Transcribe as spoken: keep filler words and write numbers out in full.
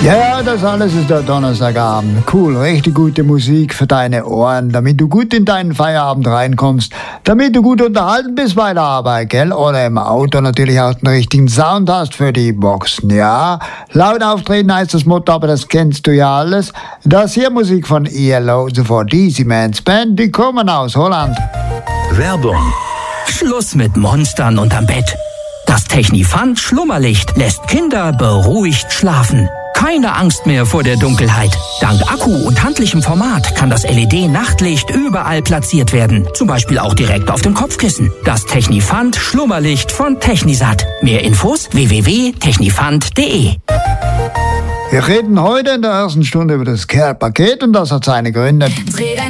Ja, ja, das alles ist der Donnerstagabend. Cool, richtig gute Musik für deine Ohren, damit du gut in deinen Feierabend reinkommst, damit du gut unterhalten bist bei der Arbeit, gell? Oder im Auto natürlich auch den richtigen Sound hast für die Boxen, ja? Laut auftreten heißt das Motto, aber das kennst du ja alles. Das hier Musik von E L O, sofort Easy Man's Band, die kommen aus Holland. Werbung. Schluss mit Monstern unterm Bett. Das Technifant Schlummerlicht lässt Kinder beruhigt schlafen. Keine Angst mehr vor der Dunkelheit. Dank Akku und handlichem Format kann das L E D-Nachtlicht überall platziert werden. Zum Beispiel auch direkt auf dem Kopfkissen. Das Technifant Schlummerlicht von Technisat. Mehr Infos w w w punkt technifant punkt d e. Wir reden heute in der ersten Stunde über das Care-Paket und das hat seine Gründe.